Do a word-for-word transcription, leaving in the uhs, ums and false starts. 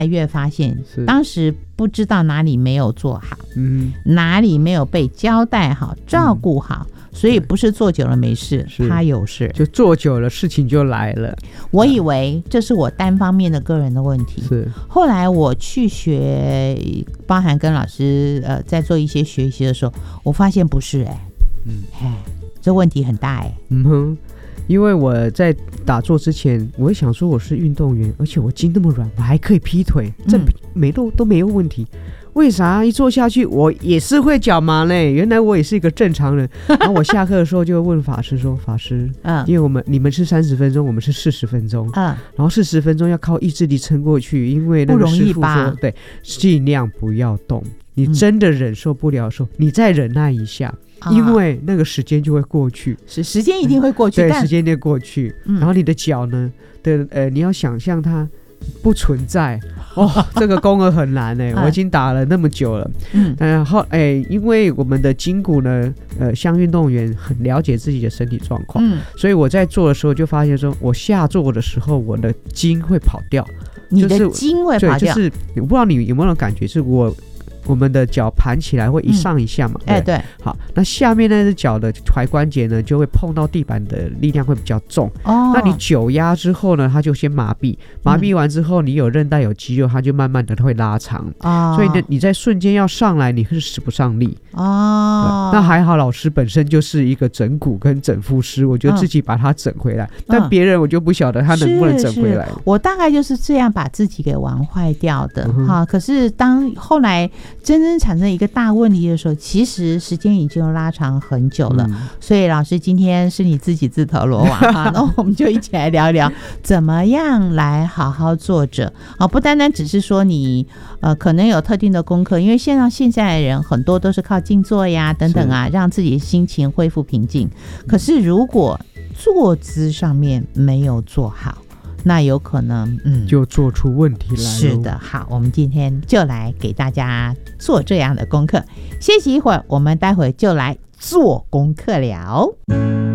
越发现当时不知道哪里没有做好， 嗯， 哪里没有被交代好照顾好、嗯，所以不是做久了没事，他有事， 就做久了事情就来了。 我以为这是我单方面的个人的问题， 是后来我去学，包含跟老师呃在做一些学习的时候，我发现不是哎、欸，嗯，哎，这问题很大哎、欸， 嗯哼。因为我在打坐之前，我会想说我是运动员，而且我筋那么软，我还可以劈腿，这没都都没有问题。为啥一坐下去我也是会脚麻嘞？原来我也是一个正常人。然后我下课的时候就会问法师说：“法师，嗯，因为我们你们是三十分钟，我们是四十分钟，嗯，然后四十分钟要靠意志力撑过去，因为那个师父说，对，尽量不要动。你真的忍受不了的时候，你再忍耐一下。”因为那个时间就会过去， 是时间一定会过去， 对，时间一定会过去、嗯。然后你的脚呢，的呃，你要想象它不存在哦，这个功课很难哎、欸，我已经打了那么久了，嗯，然后哎，因为我们的筋骨呢，呃，像运动员很了解自己的身体状况，嗯，所以我在做的时候就发现说，我下做的时候，我的筋会跑掉， 你的筋会跑掉， 对，就是我不知道你有没有感觉，是我。我们的脚盘起来会一上一下嘛？ 哎、嗯，对， 好，那下面那只脚的踝关节呢，就会碰到地板的力量会比较重。哦，那你久压之后呢，它就先麻痹，麻痹完之后，你有韧带有肌肉，它就慢慢的会拉长。哦，所以呢，你在瞬间要上来，你是使不上力。哦，那还好，老师本身就是一个整骨跟整复师，我就自己把它整回来。嗯、但别人我就不晓得他能不能整回来。 我大概就是这样把自己给玩坏掉的。嗯、哈，可是当后来。真正产生一个大问题的时候，其实时间已经拉长很久了、嗯、所以老师今天是你自己自投罗网哈，那我们就一起来聊聊怎么样来好好坐着啊，不单单只是说你呃可能有特定的功课，因为现在现在的人很多都是靠静坐呀等等啊，让自己心情恢复平静。可是如果坐姿上面没有做好，那有可能嗯就做出问题来了。 是的，好，我们今天就来给大家做这样的功课。休息一会儿，我们待会就来做功课了。